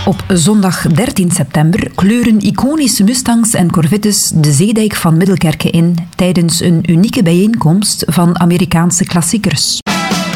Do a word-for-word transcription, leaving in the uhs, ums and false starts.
Op zondag dertien september kleuren iconische Mustangs en Corvettes de zeedijk van Middelkerke in tijdens een unieke bijeenkomst van Amerikaanse klassiekers.